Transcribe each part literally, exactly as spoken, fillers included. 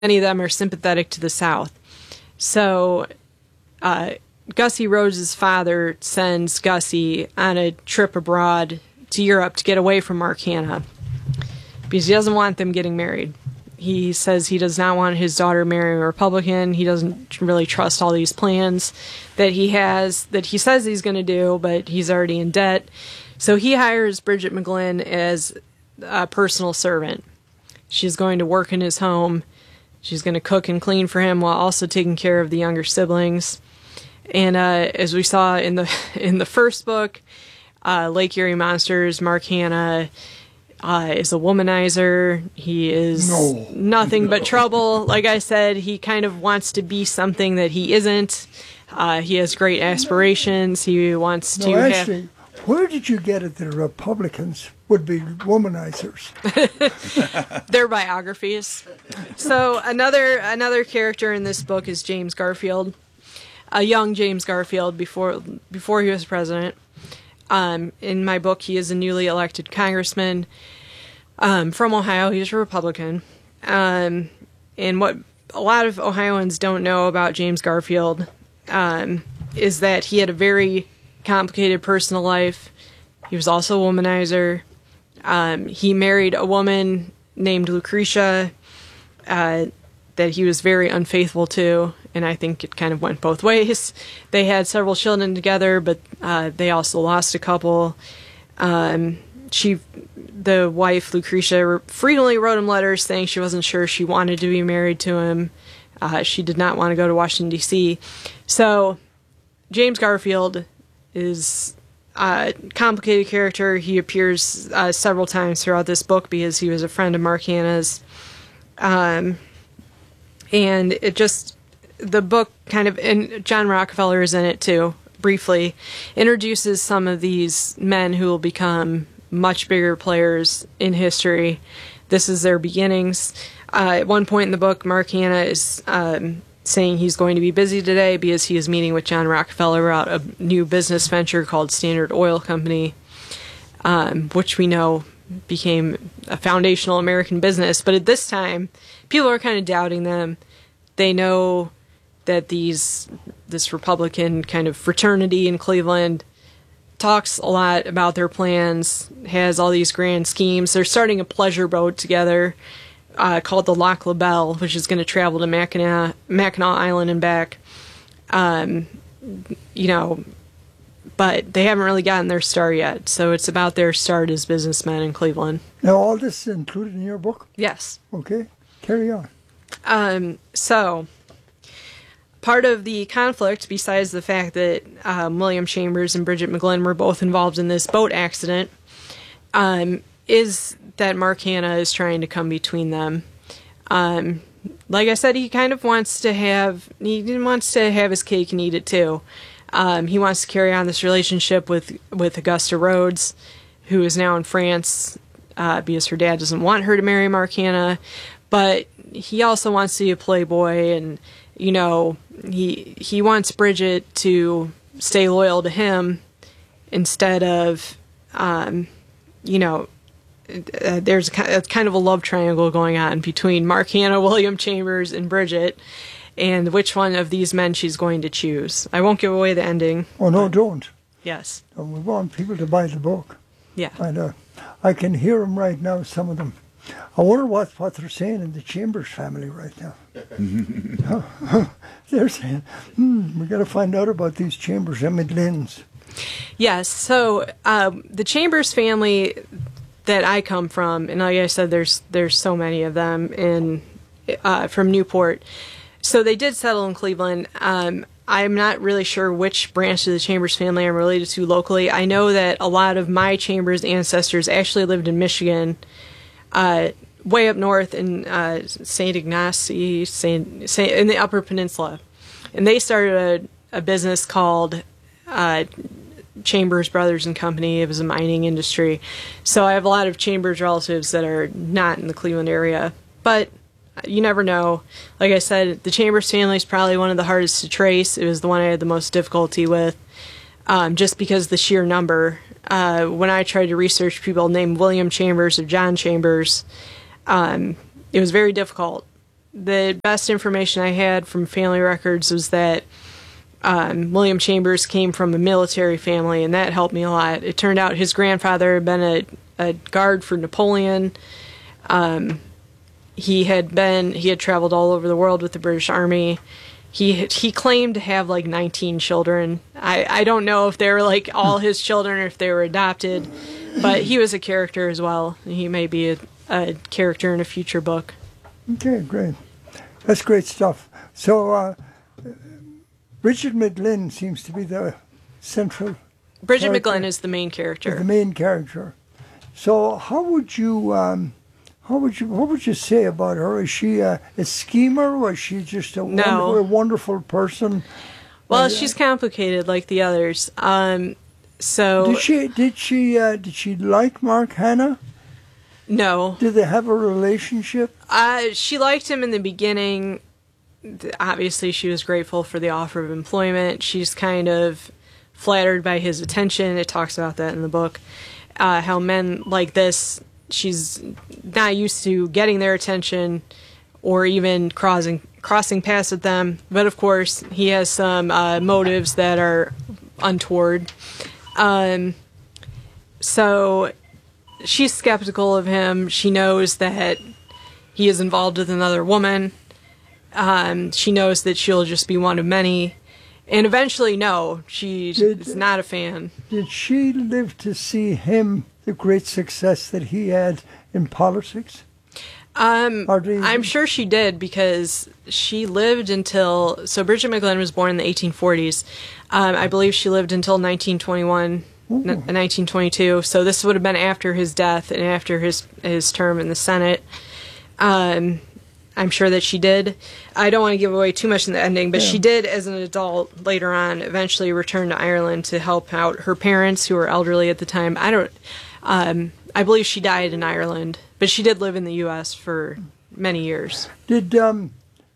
many of them are sympathetic to the South. So uh, Gussie Rhodes' father sends Gussie on a trip abroad to Europe to get away from Mark Hanna because he doesn't want them getting married. He says he does not want his daughter marrying a Republican. He doesn't really trust all these plans that he has, that he says he's going to do, but he's already in debt. So he hires Bridget McGlynn as a personal servant. She's going to work in his home. She's going to cook and clean for him while also taking care of the younger siblings. And uh, as we saw in the in the first book, uh, Lake Erie Monsters, Mark Hanna uh, is a womanizer. He is no. nothing no. but trouble. Like I said, he kind of wants to be something that he isn't. Uh, he has great aspirations. He wants no, to actually, have... Where did you get it that Republicans would be womanizers? Their biographies. So another another character in this book is James Garfield, a young James Garfield before before he was president. Um, in my book, he is a newly elected congressman um, from Ohio. He's a Republican. Um, and what a lot of Ohioans don't know about James Garfield um, is that he had a very complicated personal life. He was also a womanizer. Um, he married a woman named Lucretia uh, that he was very unfaithful to, and I think it kind of went both ways. They had several children together, but uh, they also lost a couple. Um, she, the wife, Lucretia, frequently wrote him letters saying she wasn't sure she wanted to be married to him. Uh, she did not want to go to Washington, D C So James Garfield is a complicated character. He appears uh, several times throughout this book because he was a friend of Mark Hanna's. Um, and it just, the book kind of, and John Rockefeller is in it too, briefly, introduces some of these men who will become much bigger players in history. This is their beginnings. Uh, at one point in the book, Mark Hanna is um, saying he's going to be busy today because he is meeting with John Rockefeller about a new business venture called Standard Oil Company, um, which we know became a foundational American business. But at this time, people are kind of doubting them. They know that these this Republican kind of fraternity in Cleveland talks a lot about their plans, has all these grand schemes. They're starting a pleasure boat together uh, called the Lac La Belle, which is going to travel to Mackinac, Mackinac Island and back. Um, you know, but they haven't really gotten their start yet. So it's about their start as businessmen in Cleveland. Now, all this is included in your book? Yes. Okay, carry on. Um, so... Part of the conflict, besides the fact that um, William Chambers and Bridget McGlynn were both involved in this boat accident, um, is that Mark Hanna is trying to come between them. Um, like I said, he kind of wants to have he wants to have his cake and eat it too. Um, he wants to carry on this relationship with with Augusta Rhodes, who is now in France uh, because her dad doesn't want her to marry Mark Hanna, but he also wants to be a playboy and. You know, he he wants Bridget to stay loyal to him instead of, um, you know, uh, there's a, kind of a love triangle going on between Mark Hanna, William Chambers, and Bridget, and which one of these men she's going to choose. I won't give away the ending. Oh, no, don't. Yes. We want people to buy the book. Yeah. And uh, I can hear them right now, some of them. I wonder what, what they're saying in the Chambers family right now. They're saying, hmm, we got to find out about these Chambers and McGlynn's. Yes, so um, the Chambers family that I come from, and like I said, there's there's so many of them in uh, from Newport. So they did settle in Cleveland. Um, I'm not really sure which branch of the Chambers family I'm related to locally. I know that a lot of my Chambers ancestors actually lived in Michigan. Uh, way up north in uh, Saint Ignace, Saint, Saint, in the Upper Peninsula. And they started a, a business called uh, Chambers Brothers and Company. It was a mining industry. So I have a lot of Chambers relatives that are not in the Cleveland area. But you never know. Like I said, the Chambers family is probably one of the hardest to trace. It was the one I had the most difficulty with, um, just because the sheer number. Uh, when I tried to research people named William Chambers or John Chambers, um, it was very difficult the best information I had from family records was that um, William Chambers came from a military family, and that helped me a lot. It turned out his grandfather had been a, a guard for Napoleon. Um, he had been he had traveled all over the world with the British Army. He he claimed to have like nineteen children. I, I don't know if they were like all his children or if they were adopted, but he was a character as well. He may be a, a character in a future book. Okay, great. That's great stuff. So, uh, Bridget McGlynn seems to be the central. Bridget character, McGlynn is the main character. The main character. So, how would you, um, how would you, what would you say about her? Is she a, a schemer? Was she just a, No. wonderful, a wonderful person? Well, Uh, she's complicated like the others. Um, so Did she? Did she? Uh, did she like Mark Hanna? no, Did they have a relationship? uh, she liked him in the beginning. Obviously, she was grateful for the offer of employment. She's kind of flattered by his attention. It talks about that in the book. Uh, how men like this, she's not used to getting their attention or even crossing crossing paths with them. But of course, he has some uh, motives that are untoward. Um, so she's skeptical of him. She knows that he is involved with another woman. Um, she knows that she'll just be one of many. And eventually, no, she's Did- not a fan. Did she live to see him, the great success that he had in politics? Um, Or do you- I'm sure she did because she lived until. So Bridget McGlynn was born in the eighteen forties. Um, I believe she lived until nineteen twenty-one, n- nineteen twenty-two. So this would have been after his death and after his his term in the Senate. Um, I'm sure that she did. I don't want to give away too much in the ending, but Yeah. she did, as an adult, later on, eventually return to Ireland to help out her parents, who were elderly at the time. I don't. Um, I believe she died in Ireland, but she did live in the U S for many years. Did um,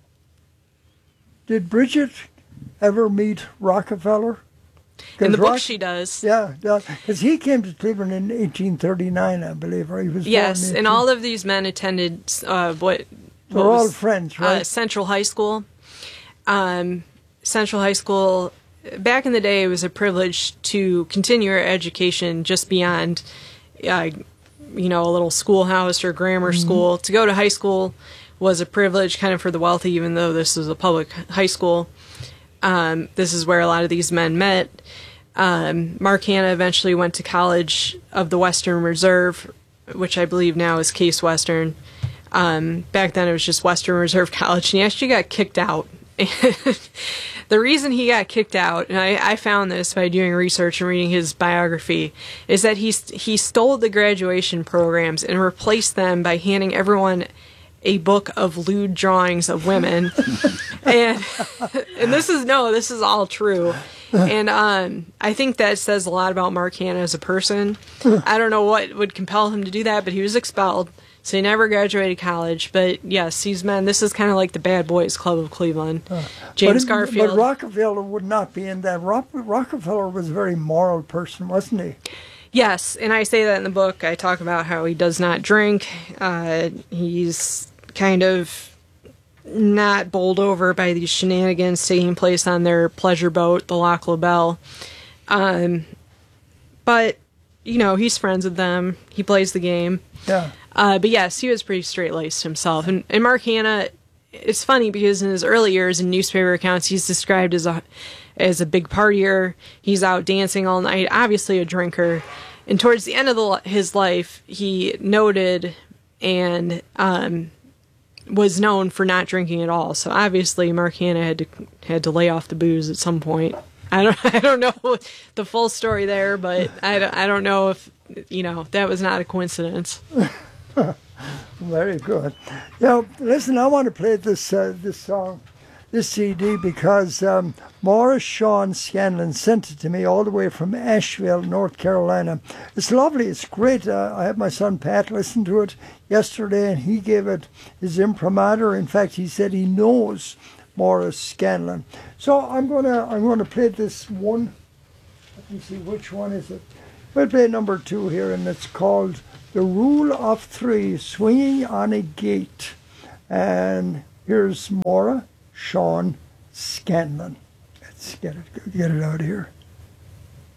did Bridget ever meet Rockefeller? In the 'Cause book, Rock- she does. Yeah, because he came to Cleveland in eighteen thirty-nine, I believe, or he was. Yes, born in and all of these men attended uh, what. They're what all was, friends, uh, right? Central High School. Um, Central High School. Back in the day, it was a privilege to continue your education just beyond, uh, you know, a little schoolhouse or grammar Mm-hmm. school. To go to high school was a privilege, kind of for the wealthy, even though this was a public high school. Um, this is where a lot of these men met. Um, Mark Hanna eventually went to College of the Western Reserve, which I believe now is Case Western. Um, back then it was just Western Reserve College, and he actually got kicked out. The reason he got kicked out, and I, I found this by doing research and reading his biography, is that he he stole the graduation programs and replaced them by handing everyone a book of lewd drawings of women. and and this is no, this is all true. And um, I think that says a lot about Mark Hanna as a person. I don't know what would compel him to do that, but he was expelled. So he never graduated college, but yes, these men, this is kind of like the Bad Boys Club of Cleveland. James but, Garfield. But Rockefeller would not be in that. Rock, Rockefeller was a very moral person, wasn't he? Yes, and I say that in the book. I talk about how he does not drink. Uh, he's kind of not bowled over by these shenanigans taking place on their pleasure boat, the Loch Lobel. Um, but, you know, he's friends with them. He plays the game. Yeah. Uh, but yes, he was pretty straight-laced himself. And, and Mark Hanna, it's funny because in his early years in newspaper accounts, he's described as a as a big partier. He's out dancing all night, obviously a drinker. And towards the end of the, his life, he noted and um, was known for not drinking at all. So obviously, Mark Hanna had to had to lay off the booze at some point. I don't I don't know the full story there, but I don't, I don't know if you know that was not a coincidence. Very good. Yeah, listen, I want to play this uh, this song, this C D, because um, Morris Sean Scanlon sent it to me all the way from Asheville, North Carolina. It's lovely. It's great. Uh, I had my son Pat listen to it yesterday, and he gave it his imprimatur. In fact, he said he knows Morris Scanlon. So I'm gonna I'm gonna play this one. Let me see, which one is it? We'll play number two here, and it's called The Rule of Three, Swinging on a Gate. And Here's Maura Shawn Scanlon. Let's get it, get it out here.